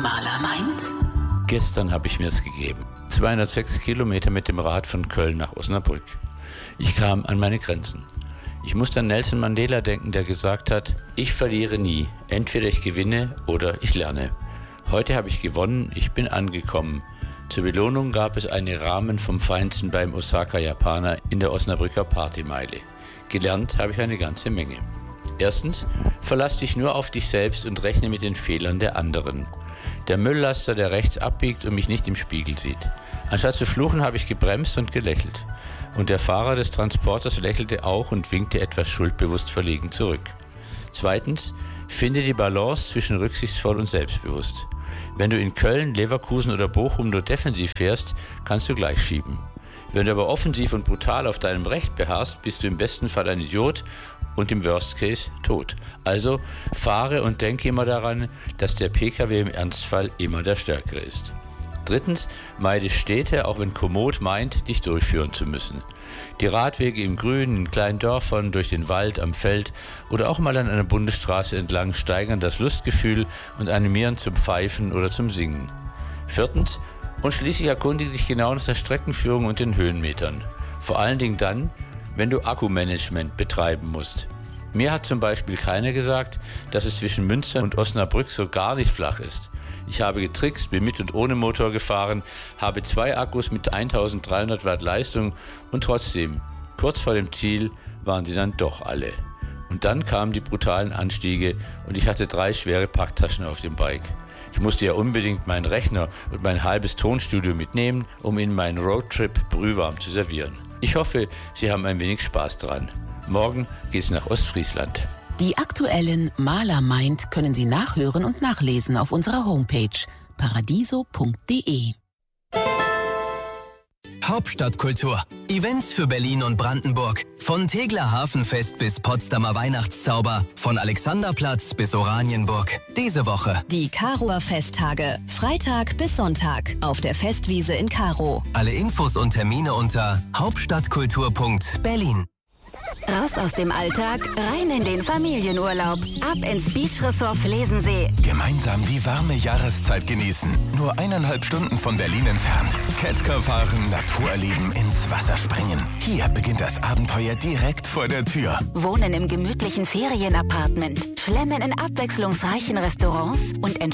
Maler meint? Gestern habe ich mir es gegeben. 206 Kilometer mit dem Rad von Köln nach Osnabrück. Ich kam an meine Grenzen. Ich musste an Nelson Mandela denken, der gesagt hat, ich verliere nie. Entweder ich gewinne oder ich lerne. Heute habe ich gewonnen, ich bin angekommen. Zur Belohnung gab es einen Ramen vom Feinsten beim Osaka Japaner in der Osnabrücker Partymeile. Gelernt habe ich eine ganze Menge. Erstens, verlass dich nur auf dich selbst und rechne mit den Fehlern der anderen. Der Mülllaster, der rechts abbiegt und mich nicht im Spiegel sieht. Anstatt zu fluchen, habe ich gebremst und gelächelt. Und der Fahrer des Transporters lächelte auch und winkte etwas schuldbewusst verlegen zurück. Zweitens, finde die Balance zwischen rücksichtsvoll und selbstbewusst. Wenn du in Köln, Leverkusen oder Bochum nur defensiv fährst, kannst du gleich schieben. Wenn du aber offensiv und brutal auf deinem Recht beharrst, bist du im besten Fall ein Idiot und im Worst Case tot. Also fahre und denke immer daran, dass der PKW im Ernstfall immer der Stärkere ist. Drittens, meide Städte, auch wenn Komoot meint, dich durchführen zu müssen. Die Radwege im Grün, in kleinen Dörfern, durch den Wald, am Feld oder auch mal an einer Bundesstraße entlang steigern das Lustgefühl und animieren zum Pfeifen oder zum Singen. Viertens, und schließlich erkundige dich genau nach der Streckenführung und den Höhenmetern. Vor allen Dingen dann, wenn du Akkumanagement betreiben musst. Mir hat zum Beispiel keiner gesagt, dass es zwischen Münster und Osnabrück so gar nicht flach ist. Ich habe getrickst, bin mit und ohne Motor gefahren, habe 2 Akkus mit 1300 Watt Leistung und trotzdem, kurz vor dem Ziel, waren sie dann doch alle. Und dann kamen die brutalen Anstiege und ich hatte 3 schwere Packtaschen auf dem Bike. Ich musste ja unbedingt meinen Rechner und mein halbes Tonstudio mitnehmen, um in meinen Roadtrip brühwarm zu servieren. Ich hoffe, Sie haben ein wenig Spaß dran. Morgen geht's nach Ostfriesland. Die aktuellen Maler meint können Sie nachhören und nachlesen auf unserer Homepage paradiso.de. Hauptstadtkultur. Events für Berlin und Brandenburg. Von Tegeler Hafenfest bis Potsdamer Weihnachtszauber. Von Alexanderplatz bis Oranienburg. Diese Woche die Karower Festtage. Freitag bis Sonntag auf der Festwiese in Karow. Alle Infos und Termine unter hauptstadtkultur.berlin. Raus aus dem Alltag, rein in den Familienurlaub. Ab ins Beachresort Flesensee. Gemeinsam die warme Jahreszeit genießen. Nur 1,5 Stunden von Berlin entfernt. Catcar fahren, Natur erleben, ins Wasser springen. Hier beginnt das Abenteuer direkt vor der Tür. Wohnen im gemütlichen Ferienapartment. Schlemmen in abwechslungsreichen Restaurants und